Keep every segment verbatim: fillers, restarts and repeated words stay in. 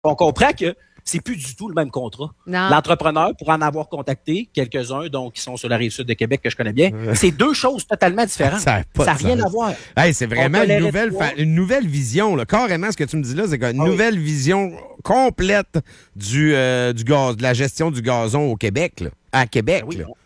On comprend que c'est plus du tout le même contrat. Non. L'entrepreneur, pour en avoir contacté quelques-uns, donc qui sont sur la rive sud de Québec, que je connais bien, c'est deux choses totalement différentes. Ça n'a rien à voir. Hey, c'est vraiment une nouvelle, fa- une nouvelle vision. Là. Carrément, ce que tu me dis là, c'est une ah nouvelle oui. vision complète du, euh, du gaz, de la gestion du gazon au Québec, là. À Québec. Ben oui, on,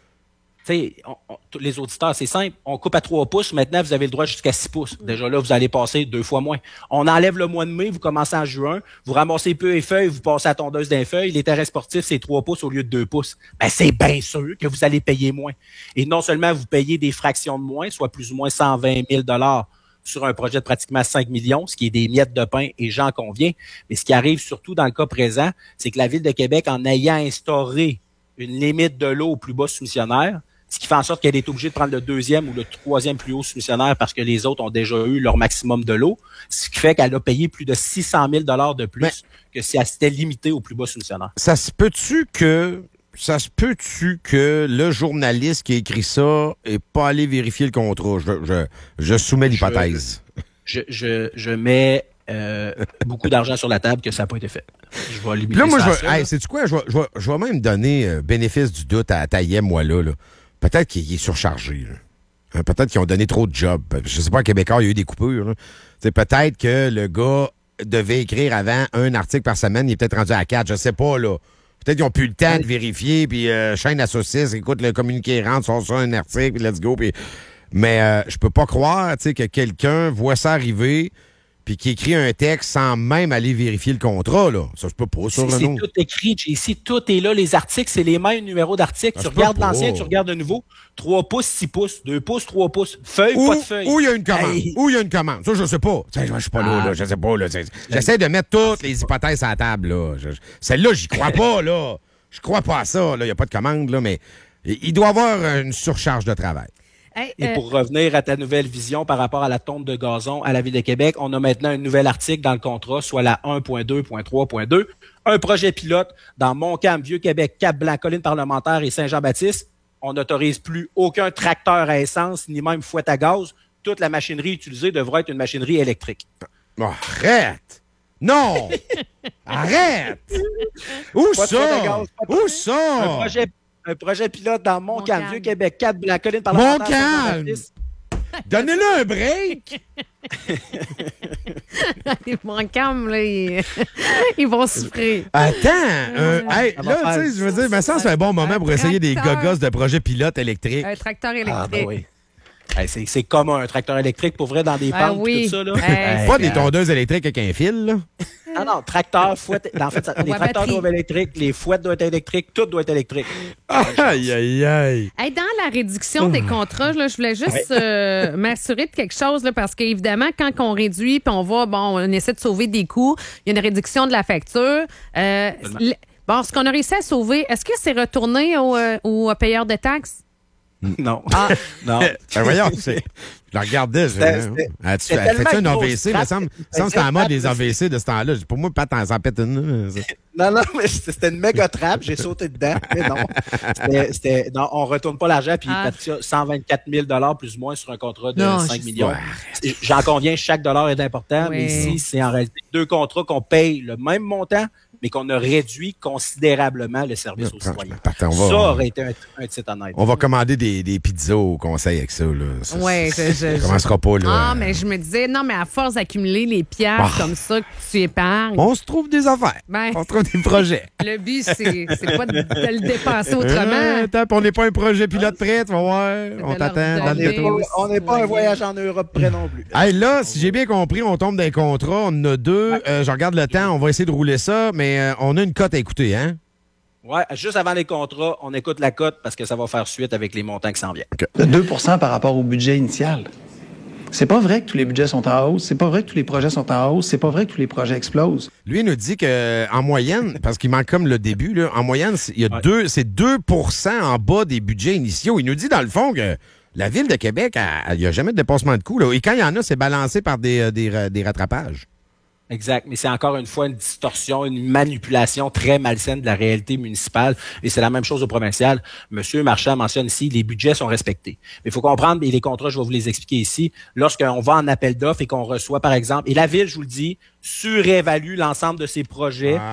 on, on, les auditeurs, c'est simple. On coupe à trois pouces. Maintenant, vous avez le droit jusqu'à six pouces. Déjà là, vous allez passer deux fois moins. On enlève le mois de mai, vous commencez en juin, vous ramassez peu et feuilles, vous passez à la tondeuse d'un feuille. Les terrains sportifs, c'est trois pouces au lieu de deux pouces. Ben, c'est bien sûr que vous allez payer moins. Et non seulement vous payez des fractions de moins, soit plus ou moins cent vingt mille dollars sur un projet de pratiquement cinq millions, ce qui est des miettes de pain, et j'en conviens. Mais ce qui arrive surtout dans le cas présent, c'est que la Ville de Québec, en ayant instauré une limite de l'eau au plus bas soumissionnaire, ce qui fait en sorte qu'elle est obligée de prendre le deuxième ou le troisième plus haut soumissionnaire parce que les autres ont déjà eu leur maximum de l'eau, ce qui fait qu'elle a payé plus de six cent mille dollars de plus Mais que si elle s'était limitée au plus bas soumissionnaire. Ça se peut-tu que ça se peut-tu que le journaliste qui a écrit ça n'est pas allé vérifier le contrat? Je, je, je soumets l'hypothèse. Je, je, je mets euh, beaucoup d'argent sur la table que ça n'a pas été fait. Je vais limiter là, moi, ça. Je vais, hey, sais-tu quoi? Je vais, je, vais, je vais même donner euh, bénéfice du doute à Taïeb, moi, là. là. Peut-être qu'il est surchargé. Hein, peut-être qu'ils ont donné trop de jobs. Je sais pas, à Québécois, il y a eu des coupures. Peut-être que le gars devait écrire avant un article par semaine. Il est peut-être rendu à quatre. Je sais pas, là. Peut-être qu'ils n'ont plus le temps de vérifier. Puis euh, chaîne à saucisse, écoute, le communiqué rentre, sort ça, un article, puis let's go. Pis... Mais euh, je peux pas croire que quelqu'un voit ça arriver puis qui écrit un texte sans même aller vérifier le contrat, là. Ça se peut pas, ça, C'est tout écrit, ici, tout est là, les articles, c'est les mêmes numéros d'articles. Tu regardes l'ancien, tu regardes le nouveau. trois pouces, six pouces, deux pouces, trois pouces. Feuille, ou, pas de feuille. Ou il y a une commande. Hey. Ou il y a une commande. Ça, je sais pas. Je suis pas ah. là, là, je sais pas, là. J'essaie de mettre toutes les hypothèses à la table, là. Je, celle-là, j'y crois pas, là. Je crois pas à ça, là. Il n'y a pas de commande, là, mais il doit y avoir une surcharge de travail. Hey, Et euh... pour revenir à ta nouvelle vision par rapport à la tonte de gazon à la Ville de Québec, on a maintenant un nouvel article dans le contrat, soit la un point deux point trois point deux. Un projet pilote dans Montcalm, Vieux-Québec, Cap-Blanc, Colline parlementaire et Saint-Jean-Baptiste. On n'autorise plus aucun tracteur à essence, ni même fouette à gaz. Toute la machinerie utilisée devra être une machinerie électrique. Oh, arrête! Non! Arrête! Où pas ça? Gaz, Où ça? Un projet Un projet pilote dans Montcalm, Vieux-Québec, Cap-Blanc, Colline parlementaire. Montcalm! Donnez-le un break! Les Montcalm, là, ils... ils vont souffrir. Attends! Euh, hey, là, tu sais, je veux dire, mais ça, c'est un bon moment pour essayer des gogos de projets pilotes électriques. Un tracteur électrique. Ah, ben oui. Hey, c'est, c'est comme un tracteur électrique, pour vrai, dans des ben pentes, oui. tout ça. Là. Hey, pas des tondeuses électriques avec un fil, là? Non, non, tracteur, fouette. En fait, ça, les tracteurs batterie. doivent être électriques, les fouettes doivent être électriques, tout doit être électrique. Aïe, aïe, aïe. Hey, dans la réduction des contrats, là, je voulais juste ouais. euh, m'assurer de quelque chose, là, parce qu'évidemment, quand on réduit puis on va, bon, on essaie de sauver des coûts, il y a une réduction de la facture. Euh, bon, ce qu'on a réussi à sauver, est-ce que c'est retourné aux euh, au payeurs de taxes? Non. Ah, non. Ben voyons, c'est... je la regardais. C'était, je... c'était, ah, tu fais-tu un A V C? Il me semble que c'était en mode des A V C de ce temps-là. Pour moi, pas t'en pète une. Non, non, mais c'était une méga trappe. J'ai sauté dedans. Mais non. C'était, c'était, non, on ne retourne pas l'argent. Puis, ah. cent vingt-quatre mille dollars plus ou moins sur un contrat de non, cinq millions. Pas. J'en conviens, chaque dollar est important. Oui. Mais ici, c'est en réalité deux contrats qu'on paye le même montant, mais qu'on a réduit considérablement le service aux citoyens. Ça aurait été un, un titre honnête. On va commander des, des pizzas au conseil avec ça. Oui, je, je, ça commencera pas, là. Ah, mais je me disais, non, mais à force d'accumuler les piastres ah. comme ça que tu épargnes. On se trouve des affaires. Ben, on se trouve des projets. Le but, c'est, c'est pas de, de le dépenser autrement. Euh, attends, on n'est pas un projet pilote prêt, tu vas voir. On t'attend dans le métro. On n'est pas un voyage en Europe prêt non plus. Hey, là, si j'ai bien compris, on tombe dans un contrat. On en a deux. Ouais. Euh, je regarde le temps. On va essayer de rouler ça, mais euh, on a une cote à écouter, hein? Oui, juste avant les contrats, on écoute la cote parce que ça va faire suite avec les montants qui s'en viennent. Okay. De deux pour cent par rapport au budget initial. C'est pas vrai que tous les budgets sont en hausse. C'est pas vrai que tous les projets sont en hausse. C'est pas vrai que tous les projets explosent. Lui, il nous dit qu'en moyenne, parce qu'il manque comme le début, là, en moyenne, il y a ouais. deux, c'est deux pour cent en bas des budgets initiaux. Il nous dit, dans le fond, que la Ville de Québec, il n'y a jamais de dépassement de coûts. Là. Et quand il y en a, c'est balancé par des, des, des rattrapages. Exact, mais c'est encore une fois une distorsion, une manipulation très malsaine de la réalité municipale, et c'est la même chose au provincial. Monsieur Marchand mentionne ici, les budgets sont respectés. Mais il faut comprendre, et les contrats, je vais vous les expliquer ici, lorsqu'on va en appel d'offres et qu'on reçoit, par exemple, et la Ville, je vous le dis, surévalue l'ensemble de ses projets